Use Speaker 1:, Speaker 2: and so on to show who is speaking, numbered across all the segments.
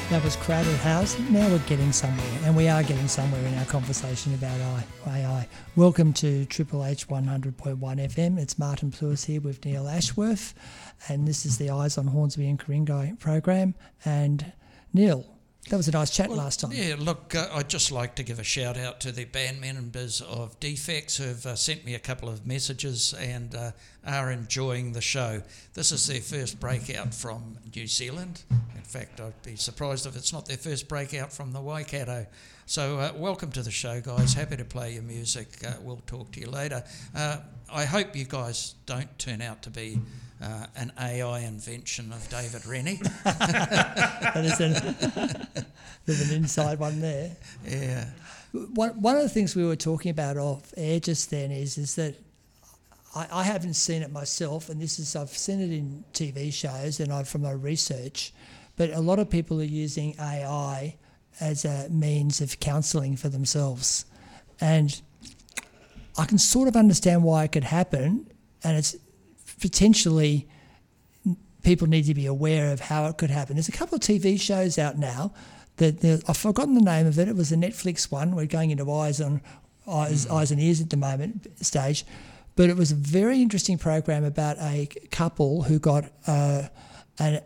Speaker 1: That was Crowded House. Now we're getting somewhere, and we are getting somewhere in our conversation about AI. Welcome to Triple H 100.1 FM. It's Martin Plewis here with Neil Ashworth, and this is the Eyes on Hornsby and Ku-ring-gai program. And Neil, that was a nice chat last time.
Speaker 2: Yeah, look, I'd just like to give a shout out to the band members of Defects who've sent me a couple of messages and are enjoying the show. This is their first breakout from New Zealand. In fact, I'd be surprised if it's not their first breakout from the Waikato. So welcome to the show, guys. Happy to play your music. We'll talk to you later. I hope you guys don't turn out to be an AI invention of David Rennie.
Speaker 1: That is there's an inside one there.
Speaker 2: Yeah.
Speaker 1: One of the things we were talking about off air just then is that I haven't seen it myself, and I've seen it in TV shows and from my research, but a lot of people are using AI as a means of counselling for themselves. And I can sort of understand why it could happen, and it's potentially people need to be aware of how it could happen. There's a couple of TV shows out now that I've forgotten the name of it. It was a Netflix one. We're going into eyes and ears at the moment stage, but it was a very interesting program about a couple who got an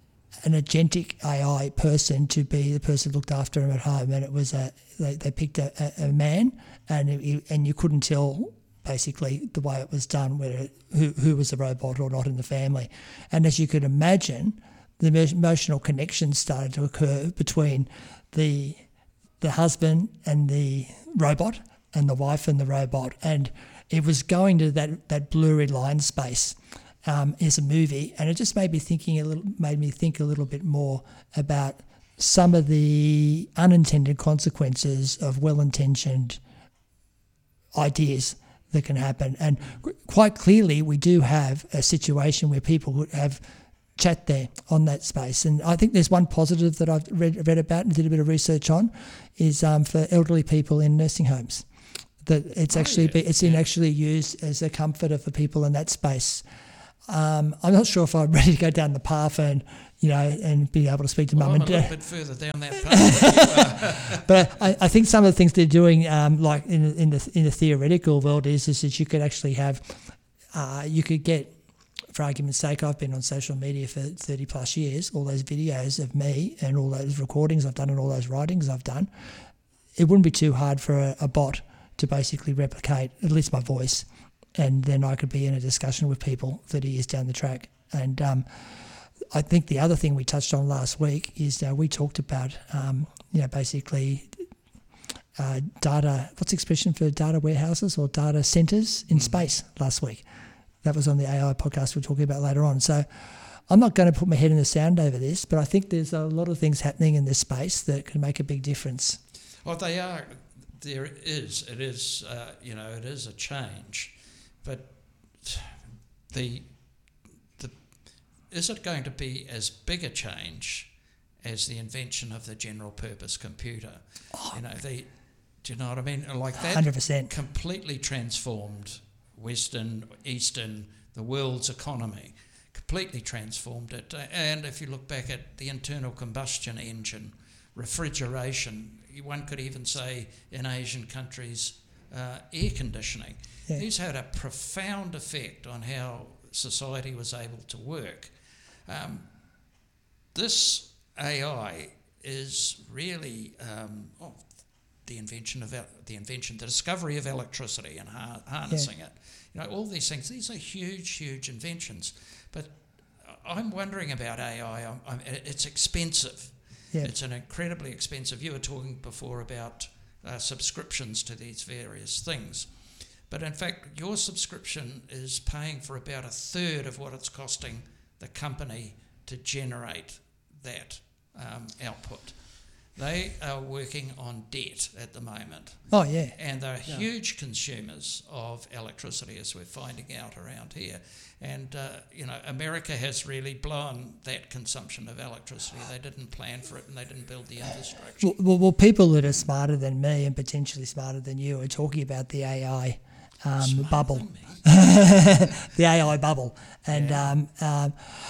Speaker 1: agentic AI person to be the person who looked after them at home, and it was they picked a man, and you couldn't tell basically the way it was done whether who was the robot or not in the family. And as you could imagine, the emotional connection started to occur between the husband and the robot, and the wife and the robot, and it was going to that blurry line space. Is a movie, and it just made me think a little bit more about some of the unintended consequences of well-intentioned ideas that can happen. And quite clearly, we do have a situation where people would have chat there on that space. And I think there's one positive that I've read about and did a bit of research on is for elderly people in nursing homes. That it's actually used as a comforter for people in that space. I'm not sure if I'm ready to go down the path and be able to speak to mum and dad.
Speaker 2: I'm a little bit further down that path.
Speaker 1: But I think some of the things they're doing, like in the theoretical world, is that you could actually have, you could get, for argument's sake, I've been on social media for 30 plus years, all those videos of me and all those recordings I've done and all those writings I've done. It wouldn't be too hard for a bot to basically replicate at least my voice, and then I could be in a discussion with people 30 years down the track. And I think the other thing we touched on last week is we talked about, basically data, what's the expression for data warehouses or data centres in space last week. That was on the AI podcast we're talking about later on. So I'm not going to put my head in the sand over this, but I think there's a lot of things happening in this space that can make a big difference.
Speaker 2: Oh, they are. There is. It is. It is a change. But is it going to be as big a change as the invention of the general purpose computer?
Speaker 1: Oh.
Speaker 2: Do you know what I mean? Like that
Speaker 1: 100%.
Speaker 2: Completely transformed Western, Eastern, the world's economy, completely transformed it. And if you look back at the internal combustion engine, refrigeration, one could even say in Asian countries, air conditioning. Yeah. These had a profound effect on how society was able to work. This AI is really the discovery of electricity and harnessing it. All these things. These are huge, huge inventions. But I'm wondering about AI. It's expensive. Yeah. It's an incredibly expensive. You were talking before about subscriptions to these various things. But in fact, your subscription is paying for about a third of what it's costing the company to generate that output. They are working on debt at the moment.
Speaker 1: Oh, yeah.
Speaker 2: And they're huge consumers of electricity, as we're finding out around here. And, America has really blown that consumption of electricity. They didn't plan for it and they didn't build the infrastructure.
Speaker 1: Well, people that are smarter than me and potentially smarter than you are talking about the AI bubble. The AI bubble. And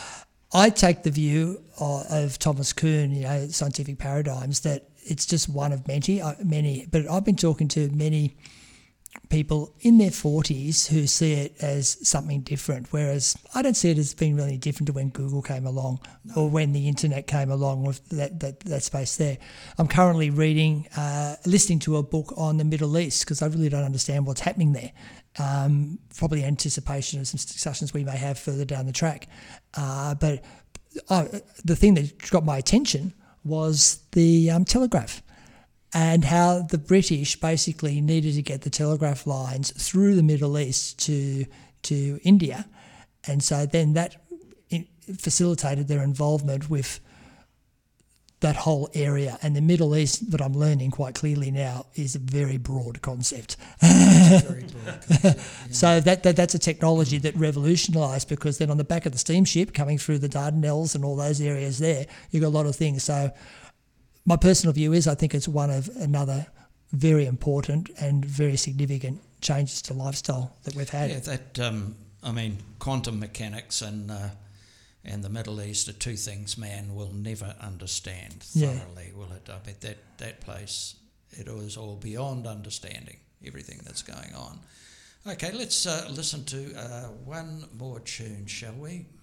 Speaker 1: I take the view of Thomas Kuhn, scientific paradigms, that it's just one of many. But I've been talking to many people in their 40s who see it as something different, whereas I don't see it as being really different to when Google came along or when the internet came along with that space there. I'm currently listening to a book on the Middle East because I really don't understand what's happening there. Probably anticipation of some discussions we may have further down the track. But the thing that got my attention was the telegraph, and how the British basically needed to get the telegraph lines through the Middle East to India. And so then that facilitated their involvement with that whole area. And the Middle East, that I'm learning quite clearly now, is a very broad concept.
Speaker 2: Very broad concept, yeah.
Speaker 1: So that's a technology that revolutionised, because then on the back of the steamship coming through the Dardanelles and all those areas there, you've got a lot of things. So my personal view is I think it's one of another very important and very significant changes to lifestyle that we've had.
Speaker 2: Yeah, quantum mechanics and the Middle East are two things man will never understand thoroughly, will it? I bet that place, it is all beyond understanding, everything that's going on. Okay, let's listen to one more tune, shall we?